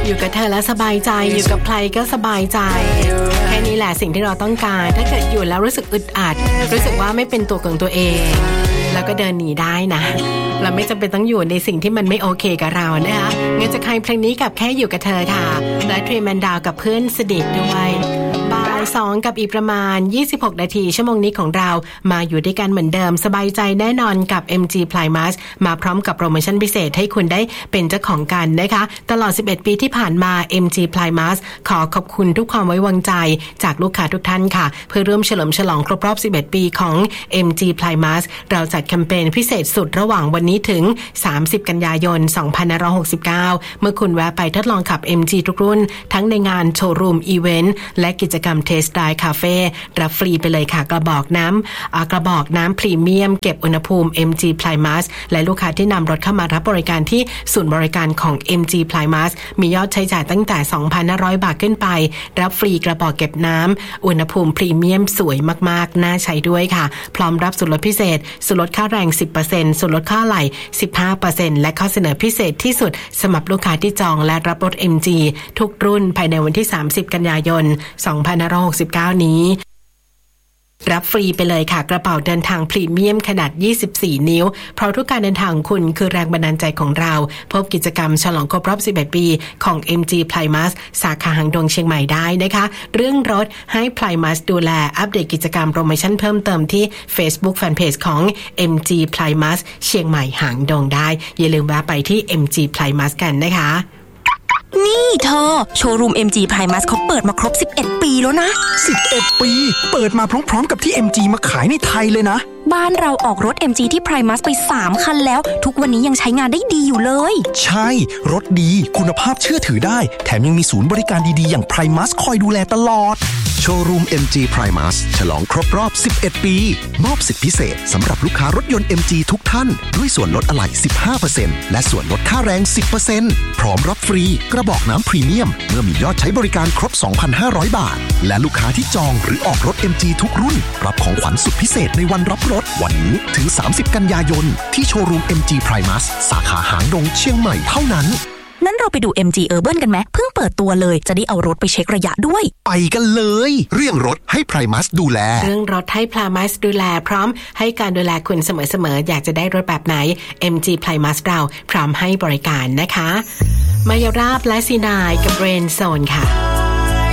อยู่กับเธอแล้วสบายใจอยู่กับใครก็สบายใจแค่นี้แหละสิ่งที่เราต้องการถ้าเกิดอยู่แล้วรู้สึกอึดอัดรู้สึกว่าไม่เป็นตัวของตัวเองแล้วก็เดินหนีได้นะเราไม่จำเป็นต้องอยู่ในสิ่งที่มันไม่โอเคกับเรานะคะงั้นจะใครเพลงนี้กับแค่อยู่กับเธอค่ะและทรีแมนดาวกับเพื่อนสนิทด้วยบ่าย2กับอีกประมาณ26นาทีชั่วโมงนี้ของเรามาอยู่ด้วยกันเหมือนเดิมสบายใจแน่นอนกับ MG Primus มาพร้อมกับโปรโมชั่นพิเศษให้คุณได้เป็นเจ้าของกันนะคะตลอด11ปีที่ผ่านมา MG Primus ขอขอบคุณทุกความไว้วางใจจากลูกค้าทุกท่านค่ะเพื่อร่วมเฉลิมฉลองครบรอบ11ปีของ MG Primus เราจัดแคมเปญพิเศษสุดระหว่างวันนี้ถึง30กันยายน2569เมื่อคุณแวะไปทดลองขับ MG ทุกรุ่นทั้งในงานโชว์รูมอีเวนต์และกิจกรรมเทสต์ไดร์คาเฟ่รับฟรีไปเลยค่ะกระบอกน้ำพรีเมียมเก็บอุณหภูมิ MG Primus และลูกค้าที่นำรถเข้ามารับบริการที่ศูนย์บริการของ MG Primus มียอดใช้จ่ายตั้งแต่ 2,500 บาทขึ้นไปรับฟรีกระบอกเก็บน้ำอุณหภูมิพรีเมียมสวยมากๆน่าใช้ด้วยค่ะพร้อมรับส่วนลดพิเศษส่วนลดค่าแรง 10% ส่วนลดค่าอะไหล่ 15% และข้อเสนอพิเศษที่สุดสำหรับลูกค้าที่จองและรับรถ MG ทุกรุ่นภายในวันที่30กันยายน2569นี้รับฟรีไปเลยค่ะกระเป๋าเดินทางพรีเมียมขนาด24นิ้วเพราะทุกการเดินทางของคุณคือแรงบันดาลใจของเราพบกิจกรรมฉลองครบรอบ11ปีของ MG Primus สาขาหางดงเชียงใหม่ได้นะคะเรื่องรถให้ Primus ดูแลอัปเดตกิจกรรมโปรโมชั่นเพิ่มเติมที่ Facebook Fanpage ของ MG Primus เชียงใหม่หางดงได้อย่าลืมแวะไปที่ MG Primus กันนะคะนี่เธอโชว์รูม MG Primus เขาเปิดมาครบ11ปีแล้วนะ 11ปีเปิดมาพร้อมๆกับที่ MG มาขายในไทยเลยนะบ้านเราออกรถ MG ที่ Primus ไป3คันแล้วทุกวันนี้ยังใช้งานได้ดีอยู่เลยใช่รถดีคุณภาพเชื่อถือได้แถมยังมีศูนย์บริการดีๆอย่าง Primus คอยดูแลตลอดโชว์รูม MG Primus ฉลองครบรอบ11ปีมอบสิทธิพิเศษสำหรับลูกค้ารถยนต์ MG ทุกท่านด้วยส่วนลดอะไหล่ 15% และส่วนลดค่าแรง 10% พร้อมรับฟรีกระบอกน้ำพรีเมียมเมื่อมียอดใช้บริการครบ 2,500 บาทและลูกค้าที่จองหรือออกรถ MG ทุกรุ่นรับของขวัญสุดพิเศษในวันรับรถวันนี้ถึง30กันยายนที่โชว์รูม MG Primus สาขาหางดงเชียงใหม่เท่านั้นนั้นเราไปดู MG Urban กันไหมเพิ่งเปิดตัวเลยจะได้เอารถไปเช็คระยะด้วยไปกันเลยเรื่องรถให้ Primus ดูแลเรื่องรถให้ Primus ดูแลพร้อมให้การดูแลคุณเสมอๆอยากจะได้รถแบบไหน MG Primus เราพร้อมให้บริการนะคะมายาราบและซีนายกับ Rain Zone ค่ะ